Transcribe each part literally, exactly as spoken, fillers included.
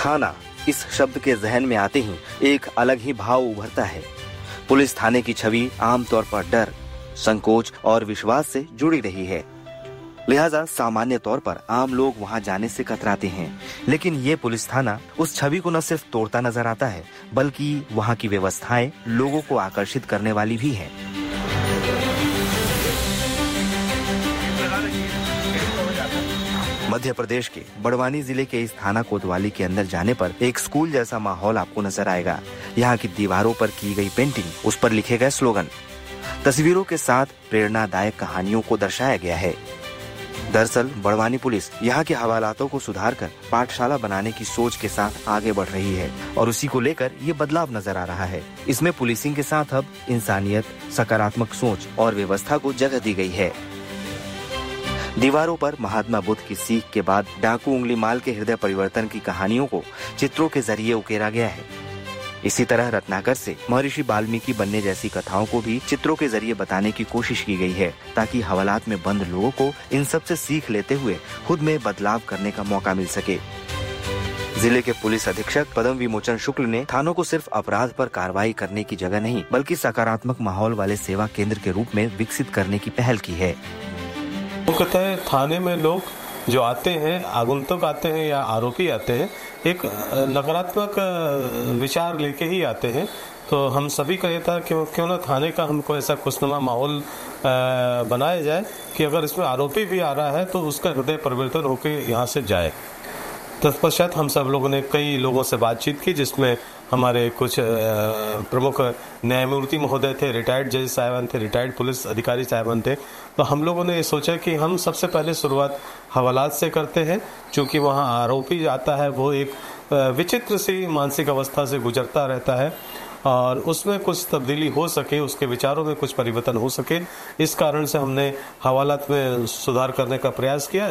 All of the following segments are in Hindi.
थाना इस शब्द के जहन में आते ही एक अलग ही भाव उभरता है। पुलिस थाने की छवि आमतौर पर डर, संकोच और विश्वास से जुड़ी रही है। लिहाजा सामान्य तौर पर आम लोग वहां जाने से कतराते हैं, लेकिन ये पुलिस थाना उस छवि को न सिर्फ तोड़ता नजर आता है, बल्कि वहां की व्यवस्थाएं लोगों को आकर्षित करने वाली भी हैं। मध्य प्रदेश के बड़वानी जिले के इस थाना कोतवाली के अंदर जाने पर एक स्कूल जैसा माहौल आपको नजर आएगा। यहाँ की दीवारों पर की गई पेंटिंग, उस पर लिखे गए स्लोगन, तस्वीरों के साथ प्रेरणादायक कहानियों को दर्शाया गया है। दरअसल बड़वानी पुलिस यहाँ के हवालातों को सुधारकर पाठशाला बनाने की सोच के साथ आगे बढ़ रही है और उसी को लेकर ये बदलाव नजर आ रहा है। इसमें पुलिसिंग के साथ अब इंसानियत, सकारात्मक सोच और व्यवस्था को जगह दी गई है। दीवारों पर महात्मा बुद्ध की सीख के बाद डाकू उंगली माल के हृदय परिवर्तन की कहानियों को चित्रों के जरिए उकेरा गया है। इसी तरह रत्नाकर से महर्षि वाल्मीकि बनने जैसी कथाओं को भी चित्रों के जरिए बताने की कोशिश की गई है, ताकि हवालात में बंद लोगों को इन सब से सीख लेते हुए खुद में बदलाव करने का मौका मिल सके। जिले के पुलिस अधीक्षक पद्म विमोचन शुक्ल ने थानों को सिर्फ अपराध पर कार्रवाई करने की जगह नहीं, बल्कि सकारात्मक माहौल वाले सेवा केंद्र के रूप में विकसित करने की पहल की है। मुख्यतः थाने में लोग जो आते हैं, आगंतुक आते हैं या आरोपी आते हैं, एक नकारात्मक विचार लेके ही आते हैं। तो हम सभी का ये था कि क्यों ना थाने का हमको ऐसा खुशनुमा माहौल बनाया जाए कि अगर इसमें आरोपी भी आ रहा है तो उसका हृदय परिवर्तन होकर यहाँ से जाए। तत्पश्चात हम सब लोगों ने कई लोगों से बातचीत की, जिसमें हमारे कुछ प्रमुख न्यायमूर्ति महोदय थे, रिटायर्ड जज साहिबान थे, रिटायर्ड पुलिस अधिकारी साहिबान थे। तो हम लोगों ने ये सोचा कि हम सबसे पहले शुरुआत हवालात से करते हैं, क्योंकि वहाँ आरोपी आता है वो एक विचित्र सी मानसिक अवस्था से गुजरता रहता है और उसमें कुछ तब्दीली हो सके, उसके विचारों में कुछ परिवर्तन हो सके। इस कारण से हमने हवालात में सुधार करने का प्रयास किया।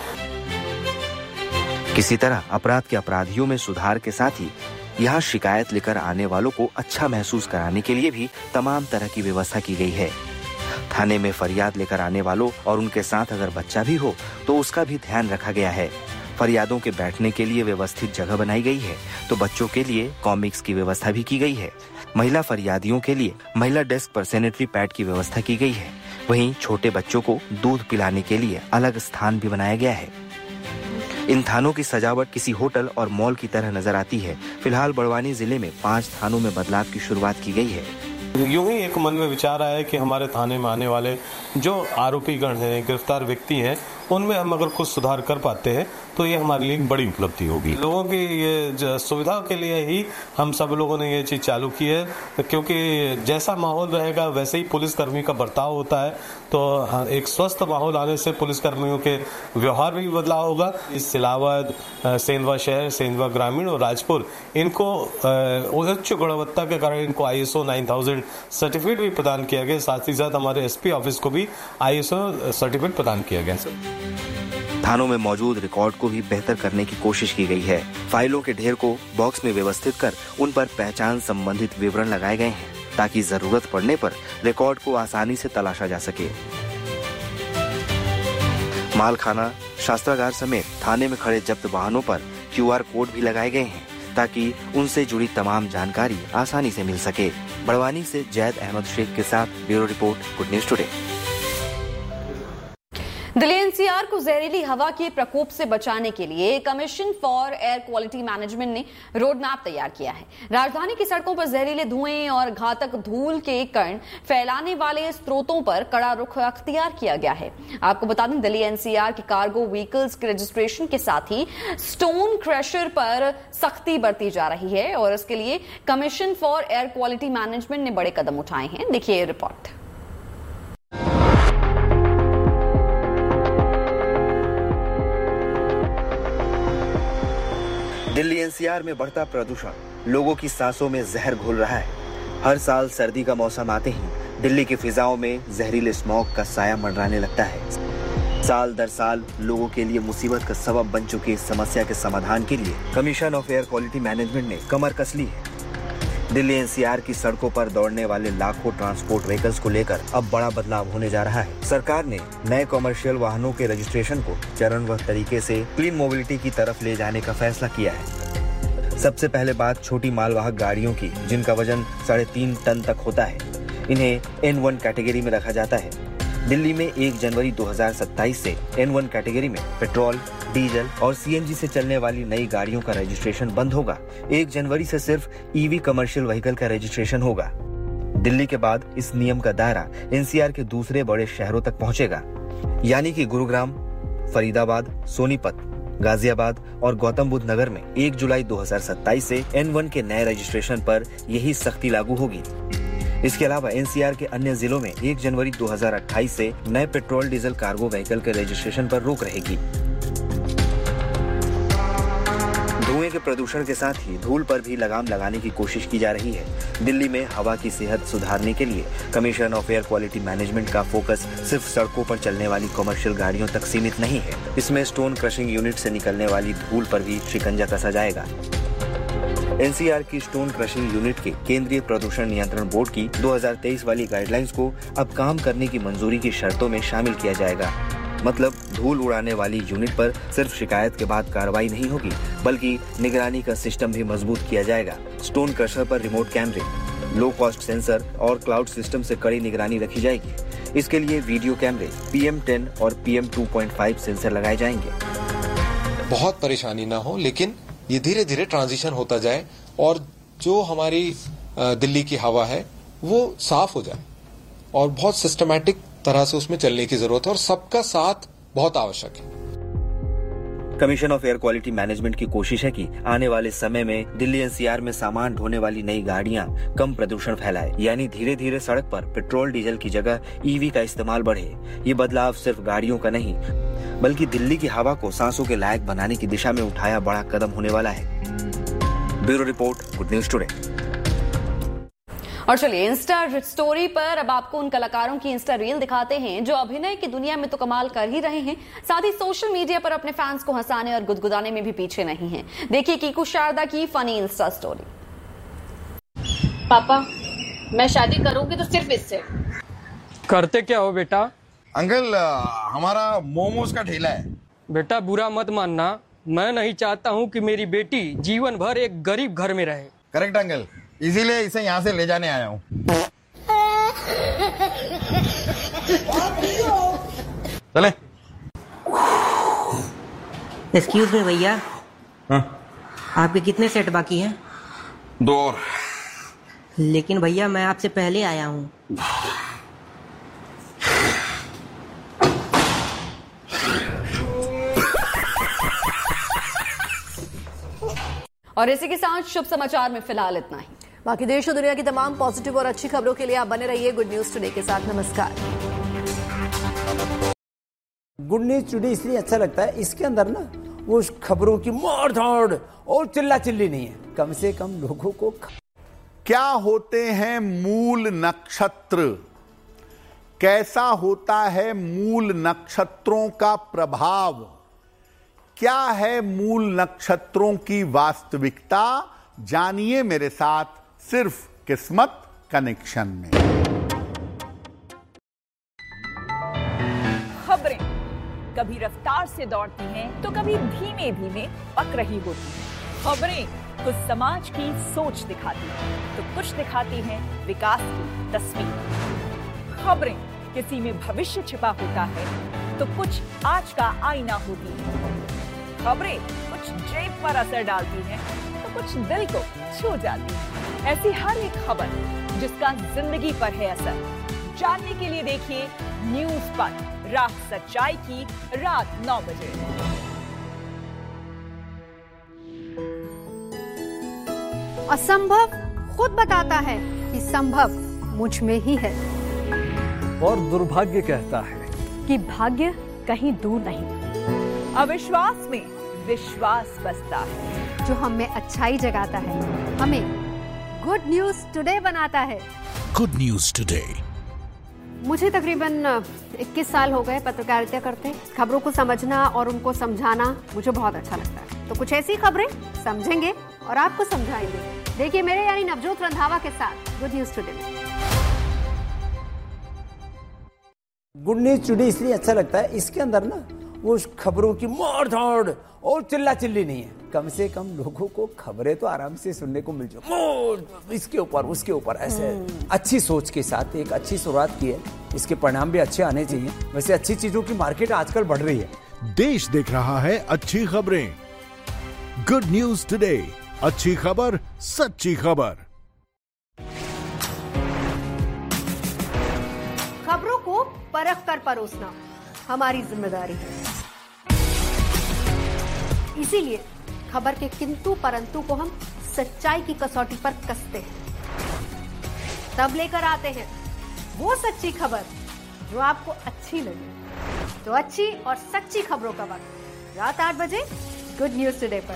किसी तरह अपराध के अपराधियों में सुधार के साथ ही यहाँ शिकायत लेकर आने वालों को अच्छा महसूस कराने के लिए भी तमाम तरह की व्यवस्था की गई है। थाने में फरियाद लेकर आने वालों और उनके साथ अगर बच्चा भी हो तो उसका भी ध्यान रखा गया है। फरियादों के बैठने के लिए व्यवस्थित जगह बनाई गई है, तो बच्चों के लिए कॉमिक्स की व्यवस्था भी की गई है। महिला फरियादियों के लिए महिला डेस्क पर सैनिटरी पैड की व्यवस्था की गई है। वहीं छोटे बच्चों को दूध पिलाने के लिए अलग स्थान भी बनाया गया है। इन थानों की सजावट किसी होटल और मॉल की तरह नजर आती है। फिलहाल बड़वानी जिले में पांच थानों में बदलाव की शुरुआत की गई है। यूं ही एक मन में विचार आया कि हमारे थाने में आने वाले जो आरोपी गण हैं, गिरफ्तार व्यक्ति हैं, उनमें हम अगर कुछ सुधार कर पाते हैं तो ये हमारे लिए एक बड़ी उपलब्धि होगी। लोगों की ये सुविधा के लिए ही हम सब लोगों ने ये चीज चालू की है, क्योंकि जैसा माहौल रहेगा वैसे ही पुलिसकर्मी का बर्ताव होता है। तो एक स्वस्थ माहौल आने से पुलिसकर्मियों के व्यवहार में भी बदलाव होगा। इस सिलावद, सेंधवा शहर, सेंधवा ग्रामीण और राजपुर, इनको उच्च गुणवत्ता के कारण इनको I S O nine thousand certificate भी प्रदान किया गया। साथ ही साथ हमारे एस पी ऑफिस को भी आई एस ओ सर्टिफिकेट प्रदान किया गया। थानों में मौजूद रिकॉर्ड को भी बेहतर करने की कोशिश की गई है। फाइलों के ढेर को बॉक्स में व्यवस्थित कर उन पर पहचान संबंधित विवरण लगाए गए हैं, ताकि जरूरत पड़ने पर रिकॉर्ड को आसानी से तलाशा जा सके। मालखाना, शास्त्रागार समेत थाने में खड़े जब्त वाहनों पर क्यू आर कोड भी लगाए गए हैं, ताकि उनसे जुड़ी तमाम जानकारी आसानी से मिल सके। बड़वानी से जैद अहमद शेख के साथ bureau report, good news today. Delhi N C R को जहरीली हवा के प्रकोप से बचाने के लिए commission for air quality management ने रोड मैप तैयार किया है। राजधानी की सड़कों पर जहरीले धुएं और घातक धूल के कण फैलाने वाले स्रोतों पर कड़ा रुख अख्तियार किया गया है। आपको बता दें, दिल्ली एन सी आर की कार्गो व्हीकल्स के रजिस्ट्रेशन के साथ ही स्टोन क्रशर पर सख्ती बरती जा रही है और इसके लिए commission for air quality management ने बड़े कदम उठाए हैं। देखिए ये report. Delhi N C R में बढ़ता प्रदूषण लोगों की सांसों में जहर घोल रहा है। हर साल सर्दी का मौसम आते ही दिल्ली की फिजाओं में जहरीले स्मॉग का साया मंडराने लगता है। साल दर साल लोगों के लिए मुसीबत का सबब बन चुकी इस समस्या के समाधान के लिए commission of air quality management ने कमर कस ली है। दिल्ली एन सी आर की सड़कों पर दौड़ने वाले लाखों ट्रांसपोर्ट व्हीकल्स को लेकर अब बड़ा बदलाव होने जा रहा है। सरकार ने नए कमर्शियल वाहनों के रजिस्ट्रेशन को चरणबद्ध तरीके से क्लीन मोबिलिटी की तरफ ले जाने का फैसला किया है। सबसे पहले बात छोटी मालवाहक गाड़ियों की, जिनका वजन साढ़े तीन टन तक होता है। इन्हें एन वन कैटेगरी में रखा जाता है। दिल्ली में एक जनवरी दो हज़ार सत्ताईस से एन वन कैटेगरी में पेट्रोल, डीजल और सी एन जी से चलने वाली नई गाड़ियों का रजिस्ट्रेशन बंद होगा। एक जनवरी से सिर्फ ई वी कमर्शियल व्हीकल का रजिस्ट्रेशन होगा। दिल्ली के बाद इस नियम का दायरा एन सी आर के दूसरे बड़े शहरों तक पहुंचेगा, यानी कि गुरुग्राम, फरीदाबाद, सोनीपत, गाजियाबाद और गौतम बुद्ध नगर में एक जुलाई दो हज़ार सत्ताईस से एन वन के नए रजिस्ट्रेशन पर यही सख्ती लागू होगी। इसके अलावा एन सी आर के अन्य जिलों में एक जनवरी दो हज़ार अट्ठाईस से नए पेट्रोल डीजल कार्गो व्हीकल के रजिस्ट्रेशन पर रोक रहेगी। धुएं के प्रदूषण के साथ ही धूल पर भी लगाम लगाने की कोशिश की जा रही है। दिल्ली में हवा की सेहत सुधारने के लिए commission of air quality management का फोकस सिर्फ सड़कों पर चलने वाली कमर्शियल गाड़ियों तक सीमित नहीं है। इसमें स्टोन क्रशिंग यूनिट से निकलने वाली धूल पर भी शिकंजा कसा जाएगा। एन सी आर की स्टोन क्रशिंग यूनिट के केंद्रीय प्रदूषण नियंत्रण बोर्ड की दो हज़ार तेईस वाली गाइडलाइंस को अब काम करने की मंजूरी की शर्तों में शामिल किया जाएगा। मतलब धूल उड़ाने वाली यूनिट पर सिर्फ शिकायत के बाद कार्रवाई नहीं होगी, बल्कि निगरानी का सिस्टम भी मजबूत किया जाएगा। स्टोन क्रशर पर रिमोट कैमरे, लो कॉस्ट सेंसर और क्लाउड सिस्टम से कड़ी निगरानी रखी जाएगी। इसके लिए वीडियो कैमरे, पी एम टेन और P M two point five sensor लगाए जाएंगे। बहुत परेशानी ना हो, लेकिन ये धीरे धीरे ट्रांजिशन होता जाए और जो हमारी दिल्ली की हवा है वो साफ हो जाए और बहुत सिस्टमैटिक तरह से उसमें चलने की जरूरत है और सबका साथ बहुत आवश्यक है। Commission of air quality management की कोशिश है कि आने वाले समय में दिल्ली एन सी आर में सामान ढोने वाली नई गाड़ियां कम प्रदूषण फैलाए, यानी धीरे धीरे सड़क पर पेट्रोल डीजल की जगह ई वी का इस्तेमाल बढ़े। ये बदलाव सिर्फ गाड़ियों का नहीं, बल्कि दिल्ली की हवा को सांसों के लायक बनाने की दिशा में उठाया बड़ा कदम होने वाला है। Bureau report, good news today. और चलिए इंस्टा स्टोरी पर अब आपको उन कलाकारों की इंस्टा रील दिखाते हैं जो अभिनय की दुनिया में तो कमाल कर ही रहे हैं, साथ ही सोशल मीडिया पर अपने फैंस को हंसाने और गुदगुदाने में भी पीछे नहीं हैं। देखिए कीकू शारदा की फनी इंस्टा स्टोरी। पापा, मैं शादी करूंगी तो सिर्फ इससे। करते क्या हो बेटा? अंकल, हमारा मोमोज का ठेला है। बेटा बुरा मत मानना, मैं नहीं चाहता हूँ कि मेरी बेटी जीवन भर एक गरीब घर में रहे। करेक्ट अंकल, इसीलिए इसे यहाँ से ले जाने आया हूँ। चले। एक्सक्यूज मी भैया, आपके कितने सेट बाकी हैं? दो और। लेकिन भैया मैं आपसे पहले आया हूँ। और इसी के साथ शुभ समाचार में फिलहाल इतना ही। बाकी देश और दुनिया की तमाम पॉजिटिव और अच्छी खबरों के लिए आप बने रहिए गुड न्यूज टुडे के साथ। नमस्कार। गुड न्यूज टुडे इसलिए अच्छा लगता है, इसके अंदर ना वो खबरों की मार धाड़ और चिल्ला चिल्ली नहीं है, कम से कम लोगों को। क्या होते हैं मूल नक्षत्र? कैसा होता है मूल नक्षत्रों का प्रभाव? क्या है मूल नक्षत्रों की वास्तविकता? जानिए मेरे साथ सिर्फ किस्मत कनेक्शन में। खबरें कभी रफ्तार से दौड़ती हैं तो कभी धीमे धीमे पक रही होती हैं। खबरें कुछ समाज की सोच दिखाती हैं तो कुछ दिखाती हैं विकास की तस्वीर। खबरें किसी में भविष्य छिपा होता है तो कुछ आज का आईना होती है। खबरें कुछ जेब पर असर डालती हैं तो कुछ दिल को छू जाती है। ऐसी हर एक खबर जिसका जिंदगी पर है असर, जानने के लिए देखिए न्यूज पर, राह सच्चाई की, रात नौ बजे। असंभव खुद बताता है कि संभव मुझ में ही है, और दुर्भाग्य कहता है कि भाग्य कहीं दूर नहीं। अविश्वास में विश्वास बसता है, जो हमें अच्छाई जगाता है, हमें गुड न्यूज टुडे बनाता है। Good news today. मुझे तकरीबन इक्कीस साल हो गए पत्रकारिता करते। खबरों को समझना और उनको समझाना मुझे बहुत अच्छा लगता है। तो कुछ ऐसी खबरें समझेंगे और आपको समझाएंगे। देखिए मेरे यानी नवजोत रंधावा के साथ good news today. Good news today इसलिए अच्छा लगता है, इसके अंदर ना वो खबरों की मार धाड़ और चिल्ला चिल्ली नहीं है, कम से कम लोगों को खबरें तो आराम से सुनने को मिल जाए, इसके ऊपर उसके ऊपर ऐसे अच्छी सोच के साथ एक अच्छी शुरुआत की है, इसके परिणाम भी अच्छे आने चाहिए। वैसे अच्छी चीजों की मार्केट आजकल बढ़ रही है। देश देख रहा है अच्छी खबरें। गुड न्यूज टुडे, अच्छी खबर सच्ची खबर। खबरों को परख कर परोसना हमारी जिम्मेदारी है, इसीलिए खबर के किंतु परंतु को हम सच्चाई की कसौटी पर कसते हैं, तब लेकर आते हैं वो सच्ची खबर जो आपको अच्छी लगे। तो अच्छी और सच्ची खबरों का वक्त रात आठ बजे गुड न्यूज टुडे पर।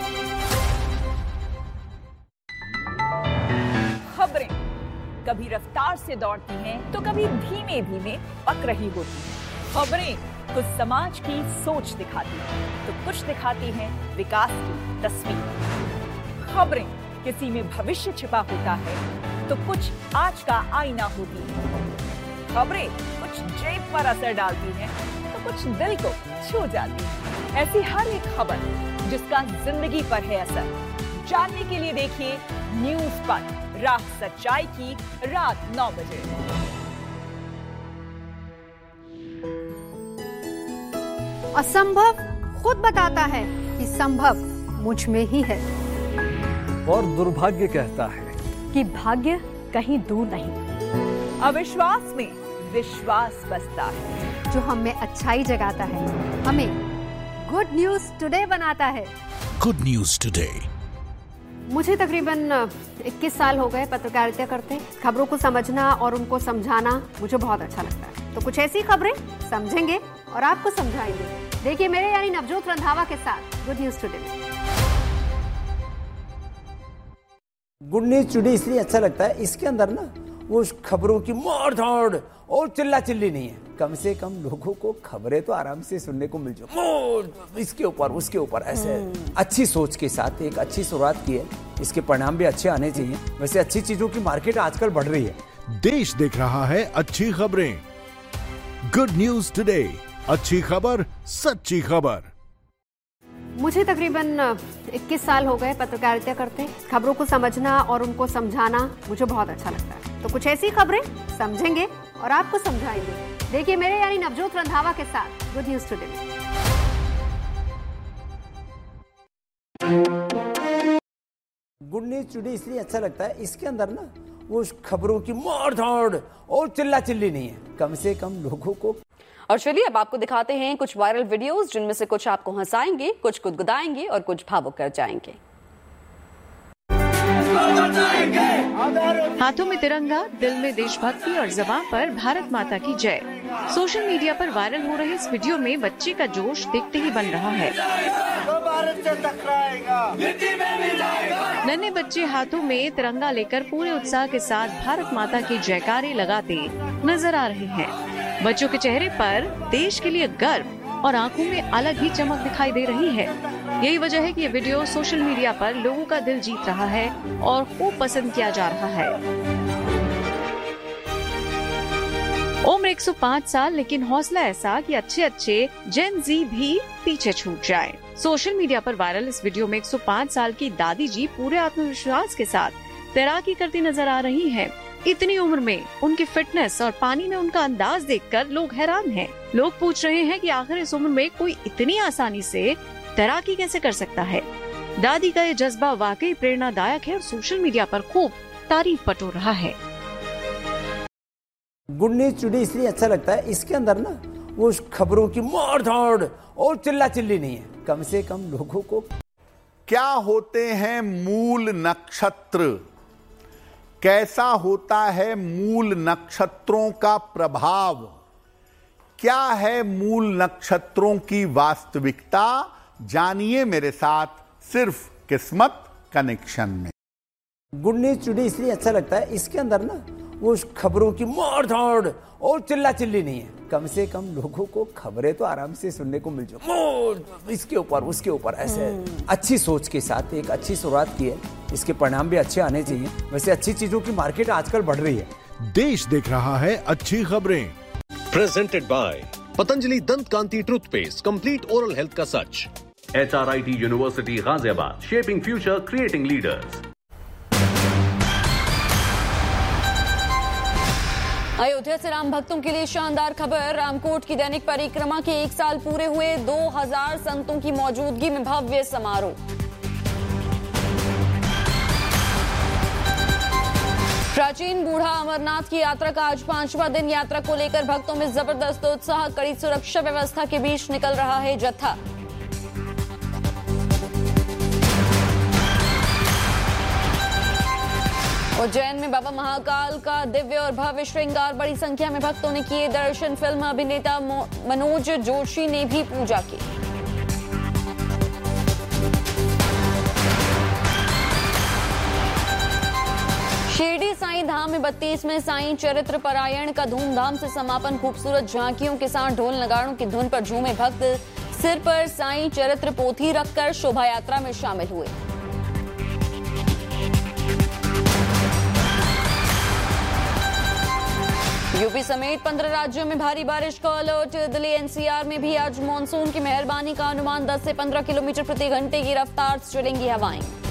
खबरें कभी रफ्तार से दौड़ती हैं तो कभी धीमे धीमे पक रही होती हैं। खबरें कुछ समाज की सोच दिखाती हैं तो कुछ दिखाती हैं विकास की तस्वीर। खबरें किसी में भविष्य छिपा होता है तो कुछ आज का आईना होती है। खबरें कुछ जेब पर असर डालती हैं तो कुछ दिल को छू जाती है। ऐसी हर एक खबर जिसका जिंदगी पर है असर, जानने के लिए देखिए न्यूज पर रात सच्चाई की रात नौ बजे। असंभव खुद बताता है कि संभव मुझ में ही है, और दुर्भाग्य कहता है कि भाग्य कहीं दूर नहीं। अविश्वास में विश्वास बसता है, जो हमें अच्छाई जगाता है, हमें गुड न्यूज टुडे बनाता है। Good news today. मुझे तकरीबन इक्कीस साल हो गए पत्रकारिता करते। खबरों को समझना और उनको समझाना मुझे बहुत अच्छा लगता है। तो कुछ ऐसी खबरें समझेंगे और आपको समझाएंगे। देखिए मेरे यानी नवजोत रंधावा के साथ good news today. Good news today इसलिए अच्छा लगता है, इसके अंदर ना वो खबरों की मार धाड़ और चिल्ला चिल्ली नहीं है। कम से कम लोगों को खबरें तो आराम से सुनने को मिल जाए, इसके ऊपर उसके ऊपर ऐसे अच्छी सोच के साथ एक अच्छी शुरुआत की है, इसके परिणाम भी अच्छे आने चाहिए। वैसे अच्छी चीजों की मार्केट आजकल बढ़ रही है। देश देख रहा है अच्छी खबरें। गुड न्यूज टुडे, अच्छी खबर सच्ची खबर। मुझे तकरीबन इक्कीस साल हो गए पत्रकारिता करते। खबरों को समझना और उनको समझाना मुझे बहुत अच्छा लगता है। तो कुछ ऐसी खबरें समझेंगे और आपको समझाएंगे। देखिए मेरे यानी नवजोत रंधावा के साथ good news today. Good news today इसलिए अच्छा लगता है, इसके अंदर ना वो खबरों की मार धाड़ और चिल्ला चिल्ली नहीं है। कम से कम लोगों को। और चलिए अब आपको दिखाते हैं कुछ वायरल वीडियोस, जिनमें से कुछ आपको हंसाएंगे, कुछ गुदगुदाएंगे और कुछ भावुक कर जाएंगे। हाथों में तिरंगा, दिल में देशभक्ति और ज़बान पर भारत माता की जय। सोशल मीडिया पर वायरल हो रहे इस वीडियो में बच्चे का जोश देखते ही बन रहा है। नन्हे बच्चे हाथों में तिरंगा लेकर पूरे उत्साह के साथ भारत माता की जयकारे लगाते नजर आ रहे हैं। बच्चों के चेहरे पर देश के लिए गर्व और आंखों में अलग ही चमक दिखाई दे रही है। यही वजह है कि ये वीडियो सोशल मीडिया पर लोगों का दिल जीत रहा है और खूब पसंद किया जा रहा है। उम्र एक सौ पाँच साल, लेकिन हौसला ऐसा कि अच्छे अच्छे जेन जी भी पीछे छूट जाएं। सोशल मीडिया पर वायरल इस वीडियो में एक सौ पाँच साल की दादी जी पूरे आत्मविश्वास के साथ तैराकी करती नजर आ रही हैं। इतनी उम्र में उनकी फिटनेस और पानी में उनका अंदाज देखकर लोग हैरान हैं। लोग पूछ रहे हैं कि आखिर इस उम्र में कोई इतनी आसानी से तैराकी कैसे कर सकता है। दादी का ये जज्बा वाकई प्रेरणादायक है और सोशल मीडिया पर खूब तारीफ बटोर रहा है। गुड न्यूज टुडे इसलिए अच्छा लगता है, इसके अंदर ना वो खबरों की मार धाड़ और चिल्ला चिल्ली नहीं है। कम से कम लोगों को। क्या होते हैं मूल नक्षत्र? कैसा होता है मूल नक्षत्रों का प्रभाव? क्या है मूल नक्षत्रों की वास्तविकता? जानिए मेरे साथ सिर्फ किस्मत कनेक्शन में। गुड न्यूज टुडे इसलिए अच्छा लगता है, इसके अंदर ना वो खबरों की मार धाड़ और चिल्ला चिल्ली नहीं है। कम से कम लोगों को खबरें तो आराम से सुनने को मिल जाए, इसके ऊपर उसके ऊपर ऐसे अच्छी सोच के साथ एक अच्छी शुरुआत की है, इसके परिणाम भी अच्छे आने चाहिए। वैसे अच्छी चीजों की मार्केट आजकल बढ़ रही है। देश देख रहा है अच्छी खबरें। प्रेजेंटेड बाय पतंजलि दंत कांति टूथपेस्ट, कंप्लीट ओरल हेल्थ का सच। H R I T university Ghaziabad, shaping future, creating leaders. Ayodhya से राम भक्तों के लिए शानदार खबर। रामकोट की दैनिक परिक्रमा के एक साल पूरे हुए, दो हजार संतों की मौजूदगी में भव्य समारोह। प्राचीन बूढ़ा अमरनाथ की यात्रा का आज पांचवा दिन। यात्रा को लेकर भक्तों में जबरदस्त उत्साह, कड़ी सुरक्षा व्यवस्था के बीच निकल रहा है जत्था। उज्जैन में बाबा महाकाल का दिव्य और भव्य श्रृंगार, बड़ी संख्या में भक्तों ने किए दर्शन। फिल्म अभिनेता मनोज जोशी ने भी पूजा की। शिरडी साईं धाम में बत्तीसवें साईं चरित्र पारायण का धूमधाम से समापन। खूबसूरत झांकियों के साथ ढोल नगाड़ों की धुन पर झूमे भक्त। सिर पर साईं चरित्र पोथी रखकर शोभा यात्रा में शामिल हुए। यूपी समेत पंद्रह राज्यों में भारी बारिश का alert. Delhi N C R में भी आज मानसून की मेहरबानी का अनुमान। दस से पंद्रह किलोमीटर प्रति घंटे की रफ्तार से चलेंगी हवाएं।